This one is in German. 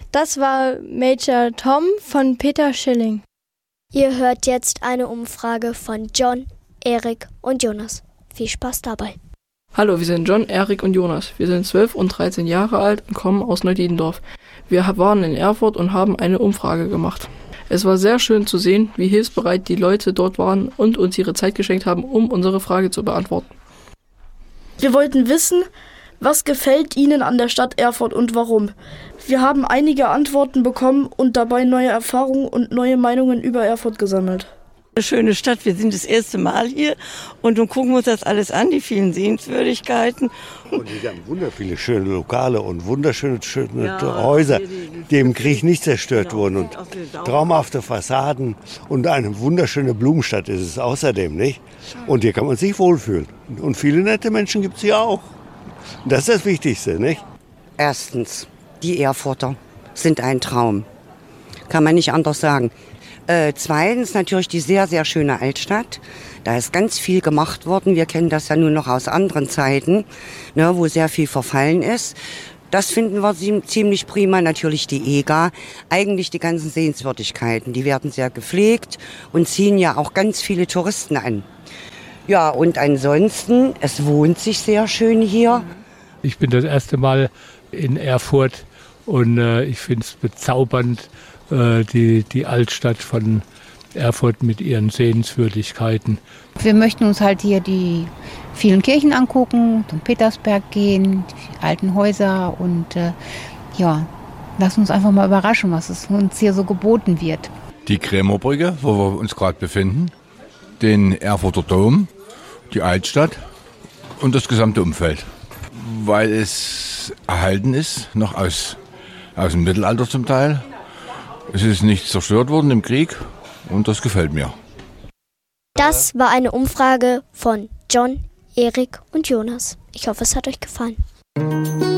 Das war Major Tom von Peter Schilling. Ihr hört jetzt eine Umfrage von John, Erik und Jonas. Viel Spaß dabei. Hallo, wir sind John, Erik und Jonas. Wir sind 12 und 13 Jahre alt und kommen aus Neudietendorf. Wir waren in Erfurt und haben eine Umfrage gemacht. Es war sehr schön zu sehen, wie hilfsbereit die Leute dort waren und uns ihre Zeit geschenkt haben, um unsere Frage zu beantworten. Wir wollten wissen, was gefällt Ihnen an der Stadt Erfurt und warum? Wir haben einige Antworten bekommen und dabei neue Erfahrungen und neue Meinungen über Erfurt gesammelt. Eine schöne Stadt, wir sind das erste Mal hier und nun gucken wir uns das alles an, die vielen Sehenswürdigkeiten. Und wir haben wunderviele schöne Lokale und wunderschöne Häuser, die im Krieg nicht zerstört wurden. Und traumhafte Fassaden und eine wunderschöne Blumenstadt ist es außerdem, nicht? Und hier kann man sich wohlfühlen. Und viele nette Menschen gibt es hier auch. Das ist das Wichtigste, nicht? Erstens, die Erfurter sind ein Traum. Kann man nicht anders sagen. Zweitens natürlich die sehr, sehr schöne Altstadt. Da ist ganz viel gemacht worden. Wir kennen das ja nur noch aus anderen Zeiten, ne, wo sehr viel verfallen ist. Das finden wir ziemlich prima. Natürlich die EGA. Eigentlich die ganzen Sehenswürdigkeiten. Die werden sehr gepflegt und ziehen ja auch ganz viele Touristen an. Ja, und ansonsten, es wohnt sich sehr schön hier. Ich bin das erste Mal in Erfurt und ich finde es bezaubernd, die Altstadt von Erfurt mit ihren Sehenswürdigkeiten. Wir möchten uns halt hier die vielen Kirchen angucken, zum Petersberg gehen, die alten Häuser und lassen uns einfach mal überraschen, was es uns hier so geboten wird. Die Krämerbrücke, wo wir uns gerade befinden, den Erfurter Dom, die Altstadt und das gesamte Umfeld. Weil es erhalten ist, noch aus dem Mittelalter zum Teil. Es ist nicht zerstört worden im Krieg und das gefällt mir. Das war eine Umfrage von John, Erik und Jonas. Ich hoffe, es hat euch gefallen.